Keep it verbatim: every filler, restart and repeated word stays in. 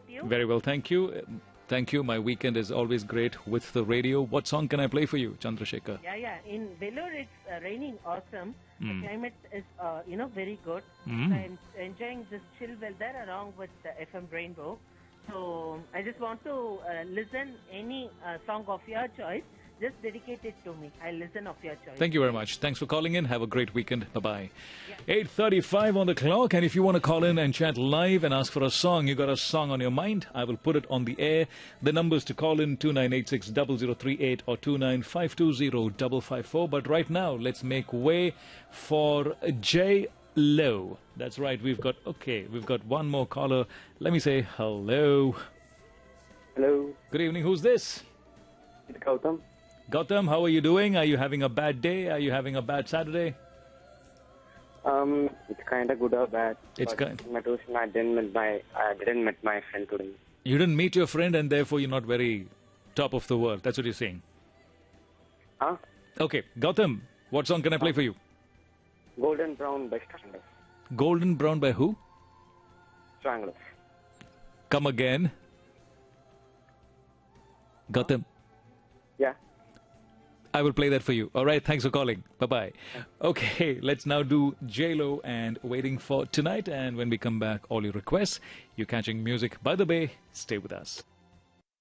you? Very well, thank you. Thank you. My weekend is always great with the radio. What song can I play for you, Chandrasekhar? Yeah, yeah. In Vellore, it's uh, raining awesome. Mm. The climate is, uh, you know, very good. Mm. So I'm enjoying this chill weather along with the F M Rainbow. So I just want to uh, listen any uh, song of your choice. Just dedicate it to me. I'll listen of your choice. Thank you very much. Thanks for calling in. Have a great weekend. Bye-bye. Yeah. eight thirty-five on the clock. And if you want to call in and chat live and ask for a song, you got a song on your mind, I will put it on the air. The numbers to call in, two nine eight six, zero zero three eight or two nine five two zero, five five four. But right now, let's make way for J. Lo. That's right. We've got, okay, we've got one more caller. Let me say hello. Hello. Good evening. Who's this? It's Gautam. Gautam, how are you doing? Are you having a bad day? Are you having a bad Saturday? Um, it's kind of good or bad. It's kind. My tuition, I didn't meet my I didn't meet my friend today. You didn't meet your friend, and therefore you're not very top of the world. That's what you're saying. Huh? Okay, Gautam, what song can I play for you? Golden Brown by Stranglers. Golden Brown by who? Stranglers. Come again. Gautam. Yeah. I will play that for you. All right, thanks for calling. Bye-bye. Okay, let's now do J-Lo and Waiting for Tonight. And when we come back, all your requests. You're catching music by the bay. Stay with us.